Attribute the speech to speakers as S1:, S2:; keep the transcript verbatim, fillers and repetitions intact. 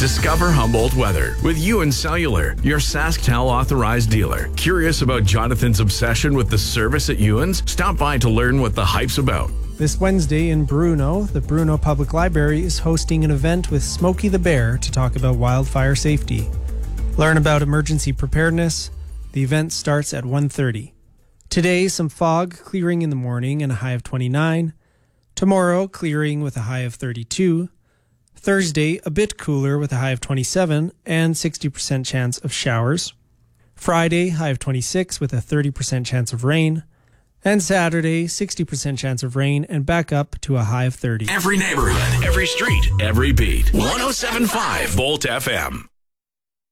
S1: Discover Humboldt weather with Ewan Cellular, your SaskTel authorized dealer. Curious about Jonathan's obsession with the service at Ewan's? Stop by to learn what the hype's about.
S2: This Wednesday in Bruno, the Bruno Public Library is hosting an event with Smokey the Bear to talk about wildfire safety. Learn about emergency preparedness. The event starts at one thirty. Today, some fog clearing in the morning and a high of twenty-nine. Tomorrow, clearing with a high of thirty-two. Thursday, a bit cooler with a high of twenty-seven and sixty percent chance of showers. Friday, high of twenty-six with a thirty percent chance of rain. And Saturday, sixty percent chance of rain and back up to a high of thirty.
S1: Every neighborhood, every street, every beat. one oh seven point five Volt F M.